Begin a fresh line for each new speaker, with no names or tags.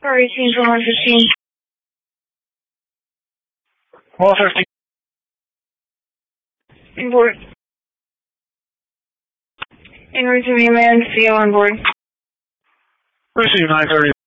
Car 18 for 115.
115.
Import. En route to mainland, CO on board.
Receive 930.